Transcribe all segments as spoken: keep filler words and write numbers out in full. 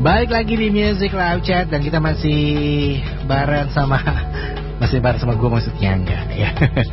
Balik lagi di Music Live Chat dan kita masih bareng sama masih bareng sama gue maksudnya enggak ya.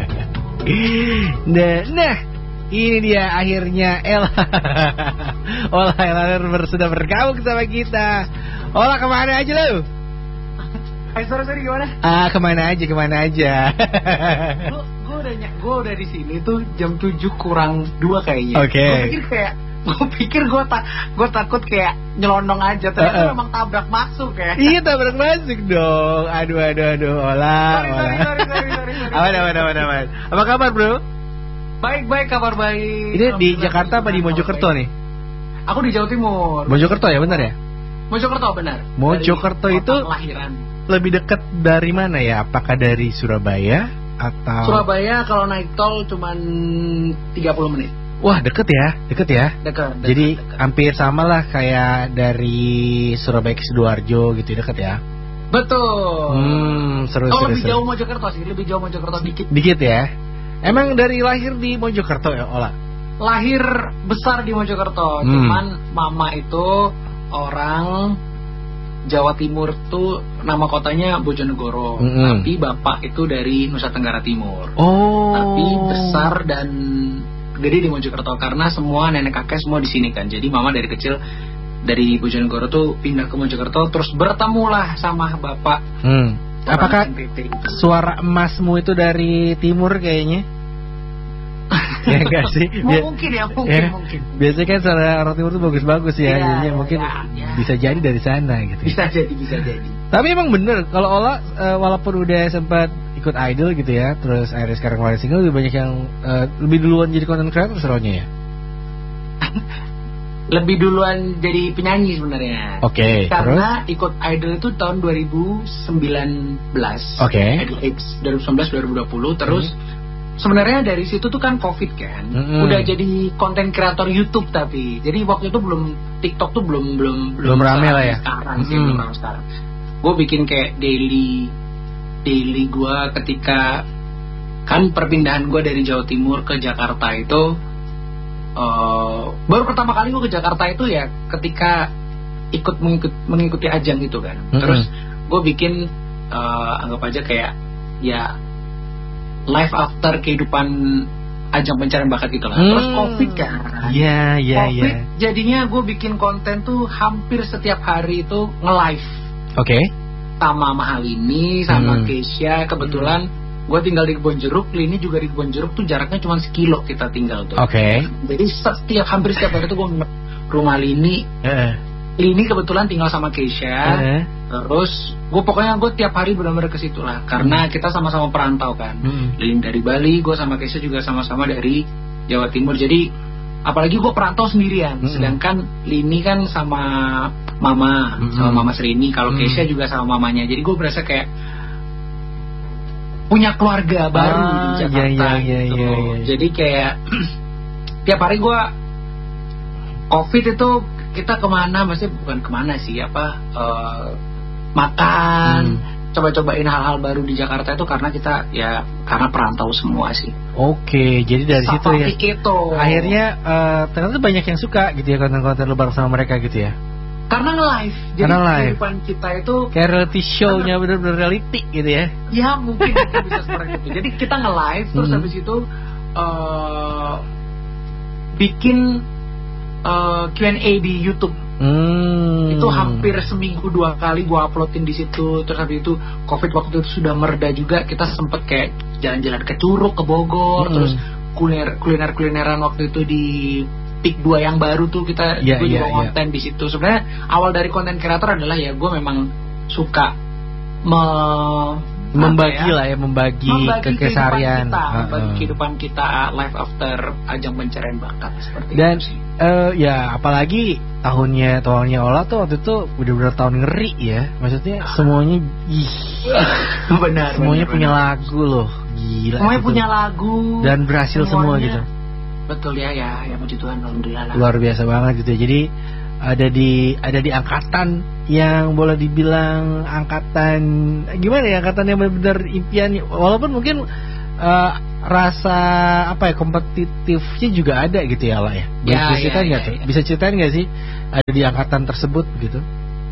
Nah, nah ini dia akhirnya Ella. Ola Ella sudah bergabung sama kita. Ola kemana aja lu? Hai sorry sorry gimana? Ah kemana aja kemana aja. Gue udah gue udah di sini tuh jam tujuh kurang dua kayaknya. Oke. Okay. Gue pikir kayak gue pikir gue tak gue takut kayak nyelonong aja ternyata uh, uh. memang tabrak masuk ya. Iya tabrak masuk dong. Aduh aduh aduh Ola. Sorry sorry sorry sorry sorry. Aman aman aman aman. Apa kabar bro? Baik baik kabar baik. Ini di Jakarta apa di Mojokerto nih? Aku di Jawa Timur. Mojokerto ya benar ya? Mojokerto benar. Mojokerto itu kelahiran. Lebih dekat dari mana ya? Apakah dari Surabaya atau? Surabaya kalau naik tol cuman tiga puluh menit. Wah deket ya, deket ya. Deket. deket Jadi deket. hampir sama lah kayak dari Surabaya ke Sidoarjo gitu deket ya. Betul. Hmm seru oh, seru. lebih seru. jauh Mojokerto sih, lebih jauh Mojokerto dikit. Dikit ya. Emang dari lahir di Mojokerto ya Ola? Lahir besar di Mojokerto, hmm. cuman mama itu orang Jawa Timur tuh nama kotanya Bojonegoro, mm-hmm. tapi bapak itu dari Nusa Tenggara Timur. Oh. Tapi besar dan gede di Mojokerto karena semua nenek kakek semua di sini kan. Jadi mama dari kecil dari Bojonegoro tuh pindah ke Mojokerto terus bertemulah sama bapak. Hmm. Apakah N T T suara emasmu itu dari timur kayaknya? Ya enggak sih? Bia- mungkin ya, mungkin, ya. mungkin. Biasanya kan suara orang timur tuh bagus-bagus ya, ya jadinya ya, mungkin ya, ya. bisa jadi dari sana gitu. Bisa jadi, bisa jadi. Tapi emang bener kalau Ola uh, walaupun udah sempat ikut idol gitu ya, terus akhirnya sekarang keluarin single lebih banyak yang uh, lebih duluan jadi content creator serunya ya. Lebih duluan jadi penyanyi sebenarnya. Oke. Okay, karena terus? Ikut idol itu tahun dua ribu sembilan belas. Oke. Okay. Idol X dua ribu sembilan belas dua ribu dua puluh terus hmm. Sebenarnya dari situ tuh kan Covid kan, mm-hmm. udah jadi konten kreator YouTube tapi, jadi waktu itu belum TikTok tuh belum belum belum rame lah ya. Sekarang sih mm-hmm. belum rame sekarang. Gue bikin kayak daily daily gue ketika kan perpindahan gue dari Jawa Timur ke Jakarta itu, uh, baru pertama kali gue ke Jakarta itu ya ketika ikut mengikut, mengikuti ajang itu kan. Mm-hmm. Terus gue bikin uh, anggap aja kayak ya life after kehidupan ajang pencarian bakat gitu lah. Hmm. Terus Covid kan. Iya, iya, iya. Covid jadinya gue bikin konten tuh hampir setiap hari itu nge-live. Oke. Okay. Sama Mahalini, sama hmm. Keisha. Kebetulan hmm. gue tinggal di Kebonjeruk, Lini juga di Kebonjeruk tuh jaraknya cuma sekilo kita tinggal tuh. Oke. Okay. Jadi setiap hampir setiap hari tuh gue rumah Lini. Uh. Lini kebetulan tinggal sama Keisha. Uh. Terus gue pokoknya gue tiap hari benar-benar ke situ lah karena hmm. kita sama-sama perantau kan. Hmm. Lini dari Bali, gue sama Keisha juga sama-sama dari Jawa Timur. Jadi apalagi gue perantau sendirian. Hmm. Sedangkan Lini kan sama mama, hmm. sama mama Srini. Kalau hmm. Keisha juga sama mamanya. Jadi gue berasa kayak punya keluarga baru ah, di Jakarta. Iya, iya, gitu. iya, iya. Jadi kayak tiap hari gue Covid itu kita kemana, maksudnya bukan kemana sih apa. Uh, makan, hmm. coba-cobain hal-hal baru di Jakarta itu karena kita ya karena perantau semua sih. Oke, jadi dari situ ya. Itu. Akhirnya uh, ternyata banyak yang suka gitu ya konten-konten lu bareng sama mereka gitu ya. Karena live, jadi kehidupan kita itu kayak reality show-nya bener-bener reality gitu ya. Ya mungkin bisa seperti itu. Jadi kita nge-live terus hmm. habis itu uh, bikin uh, Q and A di YouTube. Hmm. Itu hampir seminggu dua kali gue uploadin di situ. Terus habis itu Covid waktu itu sudah mereda juga, kita sempet kayak jalan-jalan ke Curug, ke Bogor, hmm. terus kuliner kuliner kulineran waktu itu di Pik dua yang baru tuh kita yeah, gue juga yeah, konten yeah. di situ. Sebenarnya awal dari konten kreator adalah ya gue memang suka me membagi ya? lah ya membagi, membagi keseharian, kita, uh, membagi kehidupan kita life after ajang pencarian bakat seperti dan, itu sih. Uh, ya apalagi tahunnya tahunnya Ola tuh waktu itu benar-benar tahun ngeri ya, maksudnya semuanya ih benar semuanya benar, punya benar. lagu loh, gila semuanya gitu. Punya lagu dan berhasil semua gitu. Betul ya ya, ya puji Tuhan alhamdulillah. Luar biasa banget gitu ya. Jadi ada di ada di angkatan yang boleh dibilang angkatan gimana ya, angkatan yang benar-benar impian, walaupun mungkin uh, rasa apa ya kompetitifnya juga ada gitu ya lah ya. Bisa ya, ceritain nggak ya, tuh? Ya. Bisa ceritain nggak sih ada di angkatan tersebut begitu?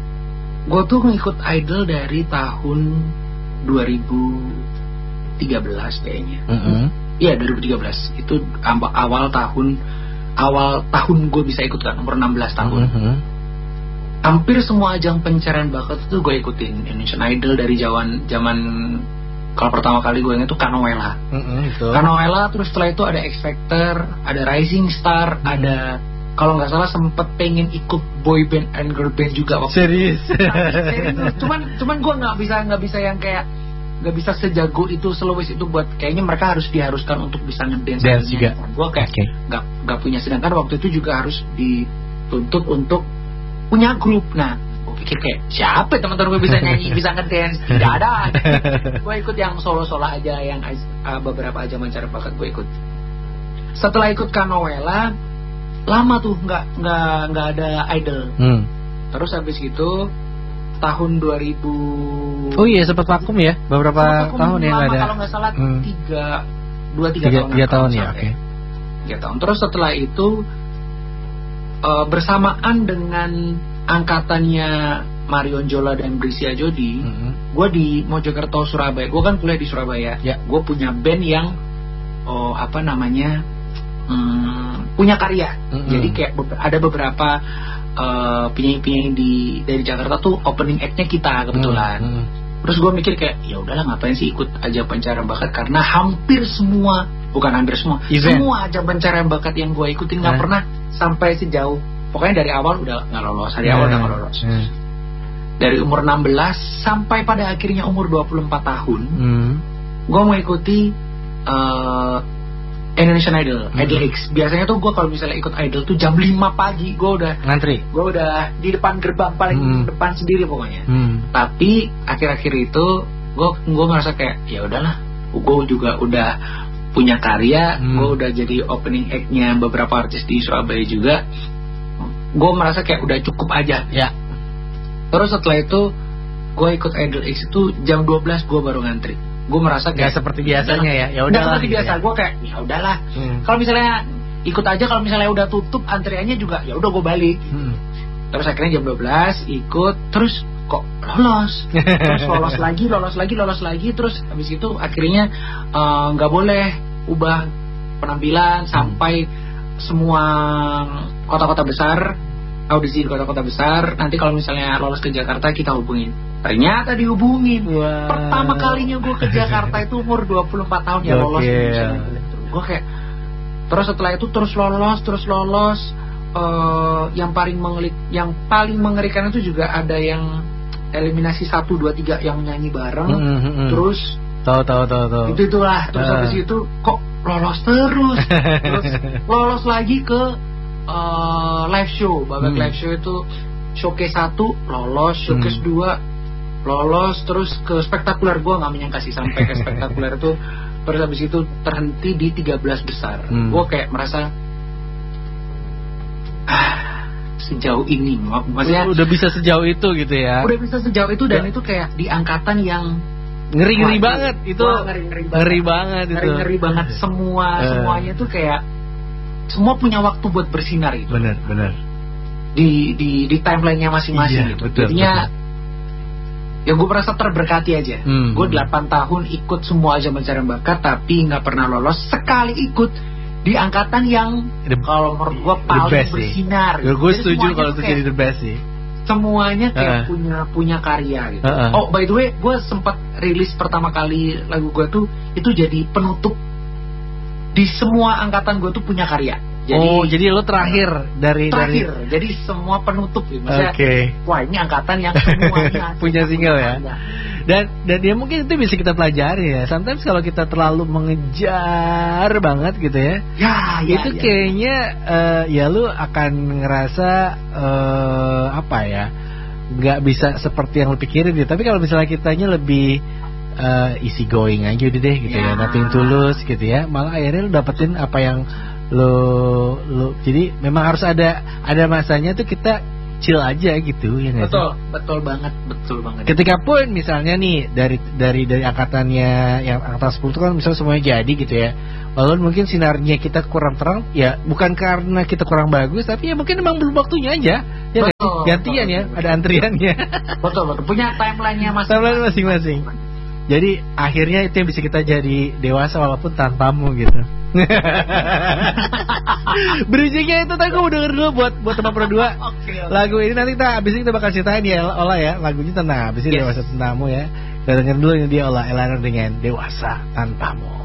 gue tuh ngikut Idol dari tahun dua ribu tiga belas kayaknya. Mm-hmm. Iya, dua ribu tiga belas. Itu awal tahun awal tahun gue bisa ikut kan, umur enam belas tahun. Mm-hmm. Hampir semua ajang pencarian bakat itu gue ikutin. Indonesian Idol dari zaman zaman kalau pertama kali gue ingat itu Kanoela. Mm-hmm, Kanoela, terus setelah itu ada X Factor, ada Rising Star, mm-hmm. ada kalau nggak salah sempet pengen ikut boy band and girl band juga waktu serius. itu. Serius. Cuman cuman gue nggak bisa nggak bisa yang kayak nggak bisa sejago itu, selowes itu buat kayaknya mereka harus diharuskan untuk bisa ngedance. Dance juga. Gue kayak nggak okay. nggak punya, sedangkan waktu itu juga harus dituntut untuk punya grup. Nah, gue pikir kayak siapa teman-teman gue bisa nyanyi, bisa ngedance? Tidak ada. Gue ikut yang solo-solo aja, yang uh, beberapa aja mencari bakat gue ikut. Setelah ikut Kanoela, lama tuh nggak nggak nggak ada idol. Hmm. Terus habis gitu tahun dua ribu. Oh iya, sempat vakum ya beberapa vakum tahun ya nggak ada. Kalau nggak salah hmm. tiga dua tiga, tiga tahun. Tiga tahun ya, oke. Okay. Tiga tahun. Terus setelah itu uh, bersamaan dengan angkatannya Marion Jola dan Brisia Jodi, mm-hmm. gue di Mojokerto, Surabaya. Gue kan kuliah di Surabaya. Yeah. Gue punya band yang oh apa namanya hmm, punya karya. Mm-hmm. Jadi kayak ada beberapa uh, penyanyi-penyanyi di dari Jakarta tuh opening act-nya kita kebetulan. Mm-hmm. Terus gue mikir kayak ya udahlah, ngapain sih ikut aja pencarian bakat, karena hampir semua, bukan hampir semua, Event. semua aja pencarian bakat yang gue ikutin nggak eh. pernah sampai sejauh. Pokoknya dari awal udah nggak lolos, dari awal udah nggak lolos. Hmm. Dari umur enam belas sampai pada akhirnya umur dua puluh empat tahun, hmm. gue mengikuti uh, Indonesian Idol, hmm. Idol X. Biasanya tuh gue kalau misalnya ikut Idol tuh jam lima pagi gue udah ngantri, gue udah di depan gerbang paling hmm. depan sendiri pokoknya. Hmm. Tapi akhir-akhir itu gue gue ngerasa kayak ya udahlah, gue juga udah punya karya, hmm. gue udah jadi opening act-nya beberapa artis di Surabaya juga. Gue merasa kayak udah cukup aja ya. Terus setelah itu gue ikut Idol X itu jam dua belas gue baru ngantri. Gue merasa kayak gak seperti biasanya ya. Ya udah seperti biasa. Gue kayak ya udahlah. Hmm. Kalau misalnya ikut aja, kalau misalnya udah tutup antriannya juga ya udah gue balik. Hmm. Terus akhirnya jam dua belas ikut, terus kok lolos. Terus lolos lagi, lolos lagi, lolos lagi. Terus habis itu akhirnya nggak uh, boleh ubah penampilan hmm. sampai semua kota-kota besar, audisi di kota-kota besar. Nanti kalau misalnya lolos ke Jakarta kita hubungin. Ternyata dihubungin. Wow. Pertama kalinya gue ke Jakarta itu umur dua puluh empat tahun ya lolos. Gue kayak terus setelah itu terus lolos, terus lolos. Uh, yang paling mengelik, yang paling mengerikan itu juga ada yang eliminasi satu dua tiga yang nyanyi bareng. Mm -hmm. Terus tahu tahu tahu tahu. Itu itulah. Terus uh. habis itu kok lolos terus. Terus lolos lagi ke uh, live show. Babak hmm. live show itu showcase satu lolos, showcase hmm. dua lolos, terus ke spektakuler. Gue nggak menyangka sih sampai ke spektakuler itu. Terus habis itu terhenti di tiga belas besar. hmm. Gue kayak merasa ah, sejauh ini, maksudnya udah bisa sejauh itu gitu ya. Udah bisa sejauh itu, dan itu kayak di angkatan yang ngeri-ngeri banget itu. Ngeri-ngeri banget. Ngeri banget itu. Ngeri-ngeri banget semua uh. semuanya tuh kayak semua punya waktu buat bersinar gitu. Benar, benar. Di di di timelinenya masing-masing iya, gitu. Betul, jadinya betul. Ya gue merasa terberkati aja. Hmm. Gue delapan tahun ikut semua aja pencarian bakat, tapi nggak pernah lolos. Sekali ikut di angkatan yang kalau menurut gue paling bersinar. Ya, gue setuju kalau itu jadi the best sih. Semuanya kayak uh. punya punya karya gitu. Uh -uh. Oh by the way, gue sempat rilis pertama kali lagu gue tuh itu jadi penutup di semua angkatan gue tuh punya karya. Jadi, oh jadi lo terakhir dari terakhir. dari jadi semua penutup gitu. Maksudnya, okay. Wah ini angkatan yang semuanya punya single ya. Karya. Dan dan dia mungkin itu bisa kita pelajari ya. Sometimes kalau kita terlalu mengejar banget gitu ya, ya, ya itu ya. kayaknya uh, ya lu akan ngerasa uh, apa ya, nggak bisa seperti yang lu pikirin gitu. Tapi kalau misalnya kitanya lebih uh, easy going aja udah deh gitu ya, ya nothing tulus gitu ya, malah akhirnya lu dapetin apa yang lu lu. Jadi memang harus ada ada masanya tuh kita chill aja gitu ya. Betul, sih? betul banget, betul banget. Ketika pun misalnya nih dari dari dari angkatannya yang angkatan sepuluh itu kan misalnya semuanya jadi gitu ya. Walaupun mungkin sinarnya kita kurang terang, ya bukan karena kita kurang bagus, tapi ya mungkin memang belum waktunya aja. Ya betul, gantian ya, ada antriannya. Betul betul. Punya timelinenya masing-masing. Timeline masing-masing. Jadi akhirnya itu yang bisa kita jadi dewasa walaupun tanpamu gitu. Bridgingnya itu tadi gue mau denger dulu buat buat teman Pro dua. Lagu ini nanti kita abis ini kita bakal ceritain ya Ola ya. Lagunya tenang, abis ini yes. Dewasa Tanpamu ya. Kita denger dulu ini dia Ola Elanor dengan Dewasa Tanpamu.